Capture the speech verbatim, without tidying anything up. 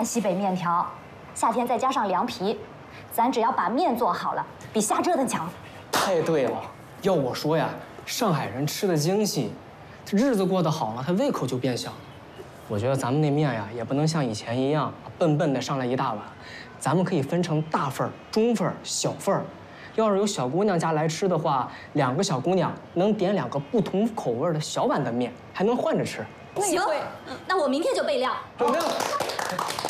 看西北面条，夏天再加上凉皮，咱只要把面做好了，比瞎折腾强。 太对了，要我说呀，上海人吃的精细，日子过得好了，他胃口就变小。我觉得咱们那面呀，也不能像以前一样笨笨的上来一大碗，咱们可以分成大份儿、中份儿、小份儿。要是有小姑娘家来吃的话，两个小姑娘能点两个不同口味的小碗的面，还能换着吃。 行，那我明天就备料。 准备了。